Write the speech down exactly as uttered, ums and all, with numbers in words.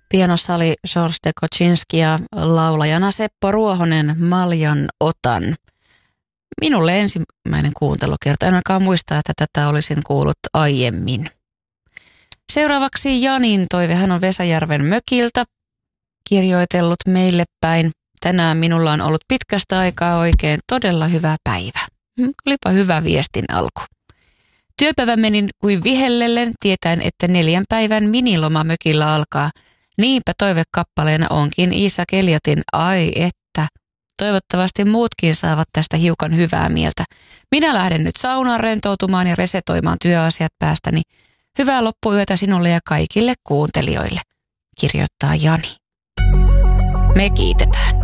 Pianossa oli George de Kocinski ja laulajana Seppo Ruohonen Maljan otan. Minulle ensimmäinen kuuntelukerta. En ainakaan muista, että tätä olisin kuullut aiemmin. Seuraavaksi Janin toive. Hän on Vesajärven mökiltä kirjoitellut meille päin. Tänään minulla on ollut pitkästä aikaa oikein todella hyvä päivä. Olipa hyvä viestin alku. Työpäivä meni kuin vihellellen, tietäen, että neljän päivän miniloma mökillä alkaa. Niinpä toivekappaleena onkin Iisak Eliotin Ai että. Toivottavasti muutkin saavat tästä hiukan hyvää mieltä. Minä lähden nyt saunaan rentoutumaan ja resetoimaan työasiat päästäni. Hyvää loppuyötä sinulle ja kaikille kuuntelijoille, kirjoittaa Jani. Me kiitetään.